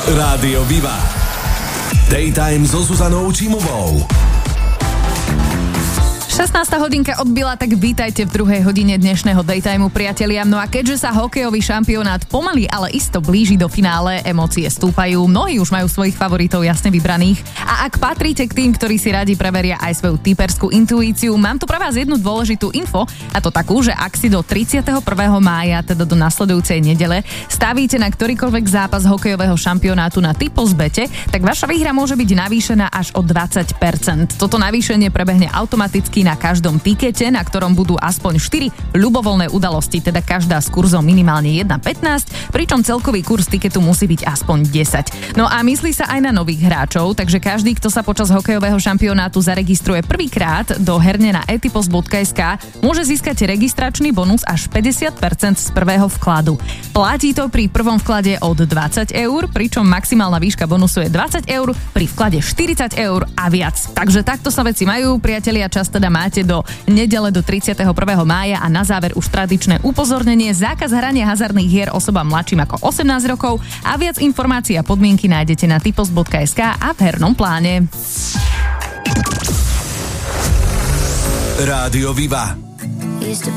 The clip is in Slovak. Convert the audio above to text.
Rádio Viva. Daytime so Zuzanou Čímovou. 16. hodinka odbila, tak vítajte v druhej hodine dnešného Daytimeu, priatelia. No a keďže sa hokejový šampionát pomaly, ale isto blíži do finále, emócie stúpajú, mnohí už majú svojich favoritov jasne vybraných. A ak patríte k tým, ktorí si radi preveria aj svoju typerskú intuíciu, mám tu pre vás jednu dôležitú info, a to takú, že ak si do 31. mája, teda do nasledujúcej nedele, stavíte na ktorýkoľvek zápas hokejového šampionátu na Typos.bete, tak vaša výhra môže byť navýšená až o 20%. Toto navýšenie prebehne automaticky na každom tikete, na ktorom budú aspoň 4 ľubovoľné udalosti, teda každá s kurzom minimálne 1,15, pričom celkový kurz tiketu musí byť aspoň 10. No a myslí sa aj na nových hráčov, takže každý, kto sa počas hokejového šampionátu zaregistruje prvýkrát do herne na etypos.sk, môže získať registračný bonus až 50% z prvého vkladu. Platí to pri prvom vklade od 20 eur, pričom maximálna výška bonusu je 20 eur, pri vklade 40 eur a viac. Takže takto sa veci majú, priatelia, čas teda máte do nedele do 31. mája a na záver už tradičné upozornenie: zákaz hrania hazardných hier osobám mladším ako 18 rokov a viac informácií a podmienky nájdete na typos.sk a v hernom pláne. Rádio Viva.